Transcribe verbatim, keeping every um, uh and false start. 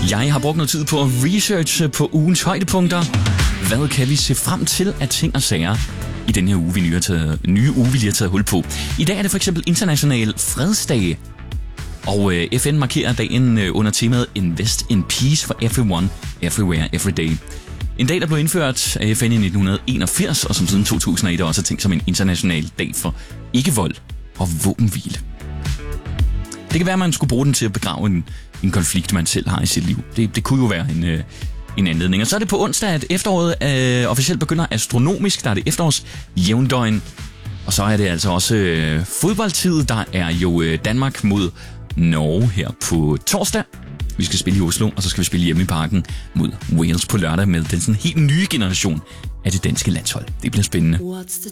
Jeg har brugt noget tid på at researche på ugens højdepunkter. Hvad kan vi se frem til af ting og sager i den her uge, vi nye, har taget, nye uge, vi lige har taget hul på? I dag er det for eksempel International Fredsdag, og øh, F N markerer dagen øh, under temaet Invest in Peace for Everyone, Everywhere, Everyday. En dag, der blev indført af F N i nitten enogfirs, og som siden to tusind og et også er tænkt som en international dag for ikke-vold og våbenhvile. Det kan være, at man skulle bruge den til at begrave en, en konflikt, man selv har i sit liv. Det, det kunne jo være en, øh, en anledning. Og så er det på onsdag, at efteråret øh, officielt begynder astronomisk. Der er det efterårs jævndøgn. Og så er det altså også øh, fodboldtid. Der er jo øh, Danmark mod Norge her på torsdag. Vi skal spille i Oslo, og så skal vi spille hjemme i Parken mod Wales på lørdag med den sådan helt nye generation af det danske landshold. Det bliver spændende. What's the